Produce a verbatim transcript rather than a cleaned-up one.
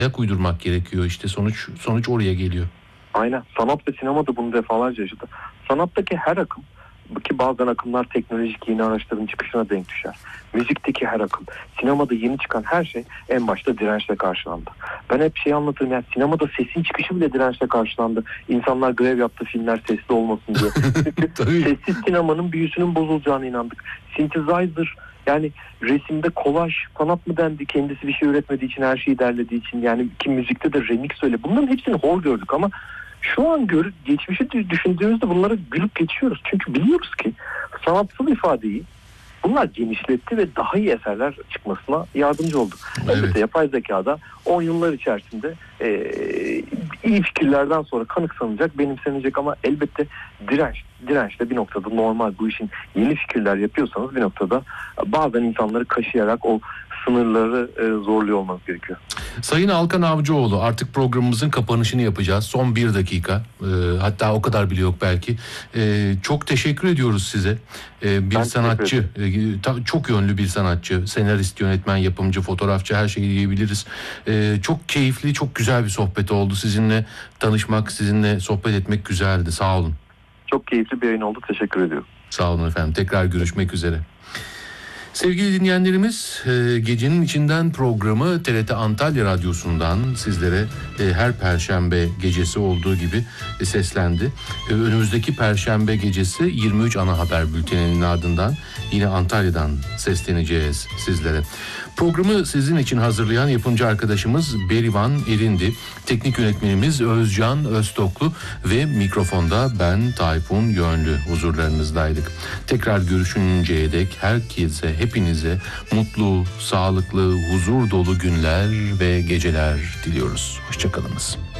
ayak uydurmak gerekiyor. İşte sonuç sonuç oraya geliyor. Aynen. Sanat ve sinema da bunu defalarca yaşadı. Sanattaki her akım, ki bazen akımlar teknolojik yeni araçların çıkışına denk düşer. Müzikteki her akım, sinemada yeni çıkan her şey en başta dirençle karşılandı. Ben hep şey anlatırım, yani sinemada sesin çıkışı bile dirençle karşılandı. İnsanlar grev yaptı filmler sesli olmasın diye. Çünkü sessiz sinemanın büyüsünün bozulacağına inandık. Synthesizer, yani resimde kolaj sanat mı dendi, kendisi bir şey üretmediği için, her şeyi derlediği için, yani ki müzikte de remix öyle. Bunların hepsini hor gördük ama şu an gör, geçmişi düşündüğümüzde bunlara gülüp geçiyoruz. Çünkü biliyoruz ki sanatsal ifadeyi bunlar genişletti ve daha iyi eserler çıkmasına yardımcı oldu. Evet. Elbette yapay zekada on yıllar içerisinde e, iyi fikirlerden sonra kanıksanacak, benimsenecek ama elbette direnç, direnç de bir noktada normal. Bu işin yeni fikirler yapıyorsanız bir noktada bazen insanları kaşıyarak o sınırları e, zorluyor olmanız gerekiyor. Sayın Alkan Avcıoğlu, artık programımızın kapanışını yapacağız. Son bir dakika. E, hatta o kadar bile yok belki. E, çok teşekkür ediyoruz size. E, bir ben sanatçı, e, çok yönlü bir sanatçı. Senarist, yönetmen, yapımcı, fotoğrafçı, her şeyi diyebiliriz. E, çok keyifli, çok güzel bir sohbet oldu. Sizinle tanışmak, sizinle sohbet etmek güzeldi. Sağ olun. Çok keyifli bir yayın oldu. Teşekkür ediyorum. Sağ olun efendim. Tekrar görüşmek üzere. Sevgili dinleyenlerimiz, Gecenin İçinden programı T R T Antalya Radyosu'ndan sizlere her Perşembe gecesi olduğu gibi seslendi. Önümüzdeki Perşembe gecesi yirmi üç ana haber bülteninin ardından yine Antalya'dan sesleneceğiz sizlere. Programı sizin için hazırlayan yapımcı arkadaşımız Berivan Erindi, teknik yönetmenimiz Özcan Öztoklu ve mikrofonda ben Tayfun Yönlü huzurlarınızdaydık. Tekrar görüşünceye dek herkese, hepinize mutlu, sağlıklı, huzur dolu günler ve geceler diliyoruz. Hoşçakalınız.